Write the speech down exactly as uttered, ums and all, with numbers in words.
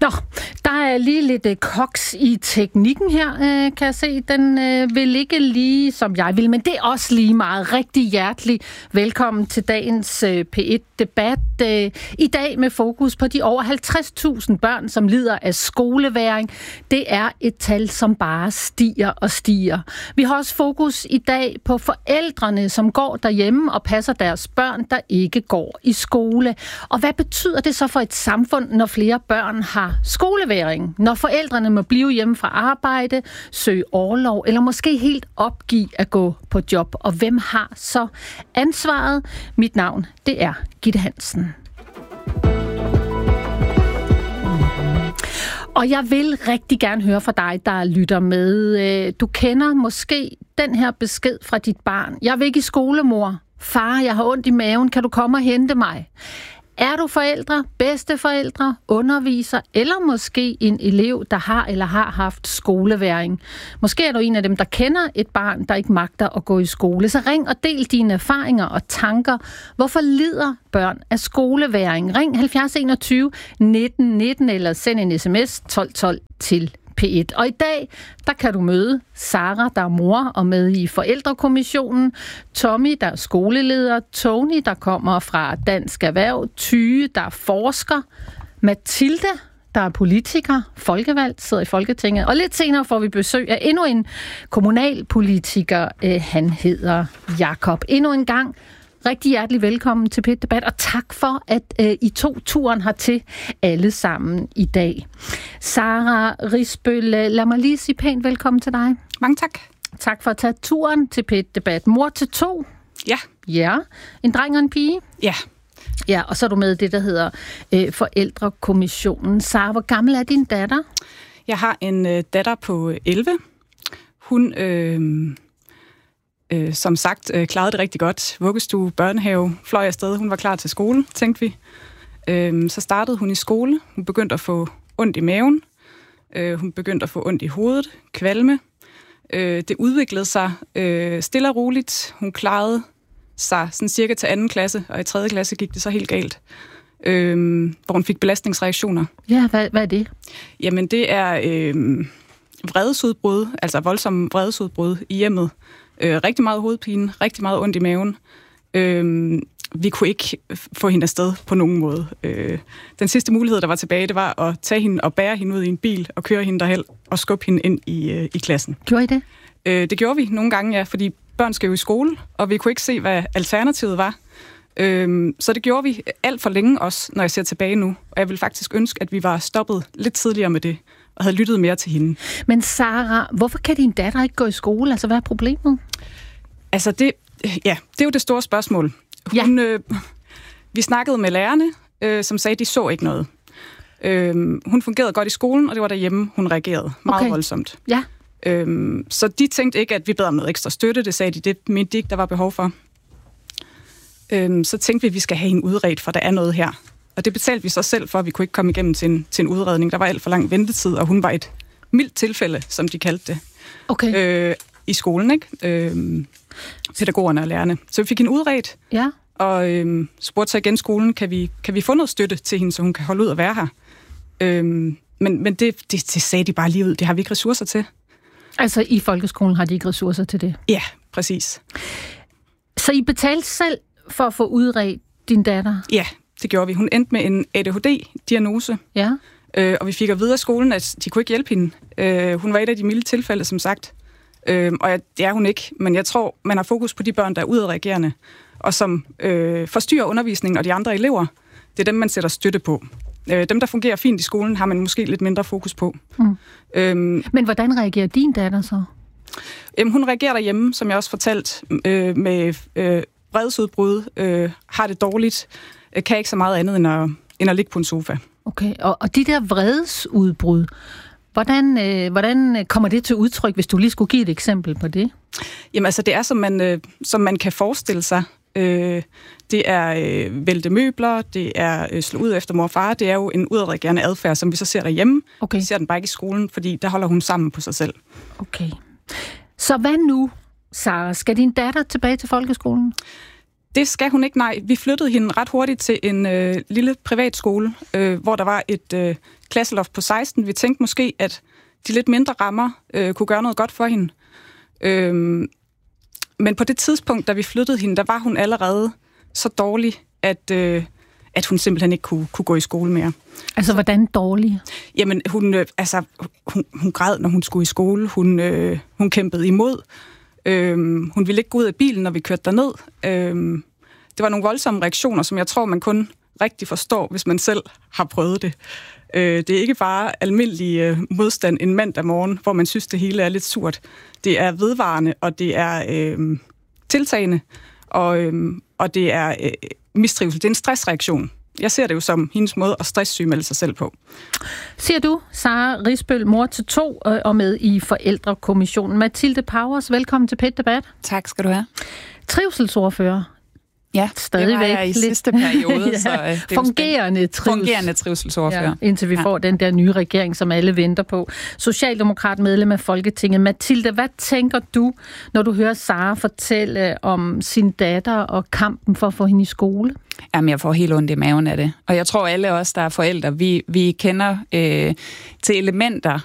Nå, der er lige lidt uh, koks i teknikken her, uh, kan jeg se. Den uh, vil ikke lige, som jeg vil, men det er også lige meget. Rigtig hjertelig velkommen til dagens uh, P et-debat. Uh, I dag med fokus på de over halvtreds tusind børn, som lider af skolevægring. Det er et tal, som bare stiger og stiger. Vi har også fokus i dag på forældrene, som går derhjemme og passer deres børn, der ikke går i skole. Og hvad betyder det så for et samfund, når flere børn har skolevægring, når forældrene må blive hjemme fra arbejde, søge orlov, eller måske helt opgive at gå på job. Og hvem har så ansvaret? Mit navn, det er Gitte Hansen. Og jeg vil rigtig gerne høre fra dig, der lytter med. Du kender måske den her besked fra dit barn. Jeg vil ikke i skole, mor. Far, jeg har ondt i maven. Kan du komme og hente mig? Er du forældre, bedsteforældre, underviser eller måske en elev, der har eller har haft skolevægring? Måske er du en af dem, der kender et barn, der ikke magter at gå i skole. Så ring og del dine erfaringer og tanker. Hvorfor lider børn af skolevægring? Ring halvfjerds enogtyve nitten nitten eller send en sms tolv tolv til P et. Og i dag, der kan du møde Sara, der er mor og med i Forældrekommissionen, Tommy, der er skoleleder, Tony, der kommer fra Dansk Erhverv, Tyge, der er forsker, Mathilde, der er politiker, folkevalgt, sidder i Folketinget, og lidt senere får vi besøg af endnu en kommunalpolitiker. Han hedder Jakob. Endnu en gang rigtig hjertelig velkommen til P et-debat, og tak for, at øh, I tog turen hertil alle sammen i dag. Sara Risbøl, lad mig lige sige pænt velkommen til dig. Mange tak. Tak for at tage turen til P et-debat. Mor til to. Ja. Ja. En dreng og en pige. Ja. Ja, og så er du med i det, der hedder øh, Forældrekommissionen. Sara, hvor gammel er din datter? Jeg har en øh, datter på elleve. Hun... Øh Øh, som sagt, øh, klarede det rigtig godt. Vuggestue, børnehave, fløj afsted. Hun var klar til skole, tænkte vi. Øh, så startede hun i skole. Hun begyndte at få ondt i maven. Øh, hun begyndte at få ondt i hovedet, kvalme. Øh, det udviklede sig øh, stille og roligt. Hun klarede sig sådan cirka til anden klasse, og i tredje klasse gik det så helt galt. Øh, hvor hun fik belastningsreaktioner. Ja, hvad, hvad er det? Jamen, det er øh, vredesudbrud, altså voldsomme vredesudbrud i hjemmet. Øh, rigtig meget hovedpine, rigtig meget ondt i maven. Øh, vi kunne ikke få hende afsted på nogen måde. Øh, den sidste mulighed, der var tilbage, det var at tage hende og bære hende ud i en bil og køre hende derhen og skubbe hende ind i, øh, i klassen. Gjorde I det? Øh, det gjorde vi nogle gange, ja, fordi børn skal jo i skole, og vi kunne ikke se, hvad alternativet var. Øh, så det gjorde vi alt for længe også, når jeg ser tilbage nu. Og jeg vil faktisk ønske, at vi var stoppet lidt tidligere med det, og havde lyttet mere til hende. Men Sara, hvorfor kan din datter ikke gå i skole? Altså, hvad er problemet? Altså, det, ja, det er jo det store spørgsmål. Hun, ja. øh, vi snakkede med lærerne, øh, som sagde, at de så ikke noget. Øh, hun fungerede godt i skolen, og det var derhjemme, hun reagerede meget okay. voldsomt. Ja. Øh, så de tænkte ikke, at vi bad om noget ekstra støtte. Det sagde de, det mente de ikke, der var behov for. Øh, så tænkte vi, at vi skal have hende udredt, for der er noget her. Og det betalte vi så selv for, at vi kunne ikke komme igennem til en, til en udredning. Der var alt for lang ventetid, og hun var et mildt tilfælde, som de kaldte det, okay. øh, i skolen, ikke? Øh, pædagogerne og lærerne. Så vi fik hende udredt, ja. og øh, spurgte så igen skolen, kan vi, kan vi få noget støtte til hende, så hun kan holde ud og være her? Øh, men men det, det, det sagde de bare lige ud, det har vi ikke ressourcer til. Altså i folkeskolen har de ikke ressourcer til det? Ja, præcis. Så I betalte selv for at få udredt din datter? Ja, det gjorde vi. Hun endte med en A D H D-diagnose, ja. øh, og vi fik at vide af skolen, at de kunne ikke hjælpe hende. Øh, hun var et af de milde tilfælde, som sagt. Øh, og jeg, det er hun ikke, men jeg tror, man har fokus på de børn, der er udadreagerende, og som øh, forstyrrer undervisningen og de andre elever. Det er dem, man sætter støtte på. Øh, dem, der fungerer fint i skolen, har man måske lidt mindre fokus på. Mm. Øhm, men hvordan reagerer din datter så? Øh, hun reagerer derhjemme, som jeg også fortalt, øh, med øh, vredesudbrud, øh, har det dårligt, øh, kan ikke så meget andet end at, end at ligge på en sofa. Okay, og, og de der vredesudbrud, hvordan, øh, hvordan kommer det til udtryk, hvis du lige skulle give et eksempel på det? Jamen altså, det er, som man, øh, som man kan forestille sig. Øh, det er øh, vælte møbler, det er øh, slå ud efter mor og far, det er jo en udadreagerende adfærd, som vi så ser derhjemme. Okay. Vi ser den bare ikke i skolen, fordi der holder hun sammen på sig selv. Okay. Så hvad nu, Sara? Skal din datter tilbage til folkeskolen? Det skal hun ikke, nej. Vi flyttede hende ret hurtigt til en øh, lille privatskole, øh, hvor der var et øh, klasseloft på seksten. Vi tænkte måske, at de lidt mindre rammer øh, kunne gøre noget godt for hende. Øh, men på det tidspunkt, da vi flyttede hende, der var hun allerede så dårlig, at, øh, at hun simpelthen ikke kunne, kunne gå i skole mere. Altså, så, hvordan dårlig? Jamen, hun, øh, altså, hun, hun græd, når hun skulle i skole. Hun, øh, hun kæmpede imod. Øhm, hun ville ikke gå ud af bilen, når vi kørte derned. Øhm, det var nogle voldsomme reaktioner, som jeg tror, man kun rigtig forstår, hvis man selv har prøvet det. Øh, det er ikke bare almindelig øh, modstand en mandag morgen, hvor man synes, det hele er lidt surt. Det er vedvarende, og det er øh, tiltagende, og, øh, og det er øh, mistrivsel. Det er en stressreaktion. Jeg ser det jo som hendes måde at stresssygemelde sig selv på. Siger du, Sara Risbøl, mor til to og med i Forældrekommissionen. Mathilde Powers, velkommen til Pet Debat. Tak skal du have. Trivselsordfører. Ja, stadigvæk det var jeg i lidt. sidste periode. ja, så, øh, det fungerende, trivs... fungerende trivselsordfører. Ja, indtil vi ja. får den der nye regering, som alle venter på. Socialdemokrat, medlem af Folketinget. Mathilde, hvad tænker du, når du hører Sara fortælle om sin datter og kampen for at få hende i skole? Jamen, jeg får helt ondt i maven af det. Og jeg tror, alle os, der er forældre, vi, vi kender øh, til elementer